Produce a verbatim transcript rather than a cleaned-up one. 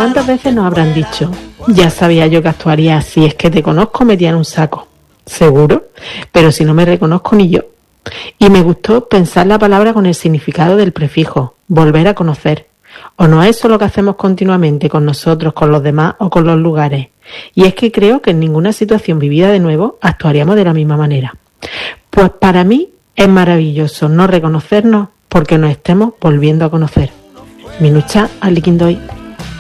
¿cuántas veces nos habrán dicho? Ya sabía yo que actuaría así, es que te conozco metida en un saco. Seguro, pero si no me reconozco ni yo. Y me gustó pensar la palabra con el significado del prefijo, volver a conocer. ¿O no es eso lo que hacemos continuamente con nosotros, con los demás o con los lugares? Y es que creo que en ninguna situación vivida de nuevo actuaríamos de la misma manera. Pues para mí es maravilloso no reconocernos porque nos estemos volviendo a conocer. Minucha Aliquindoy.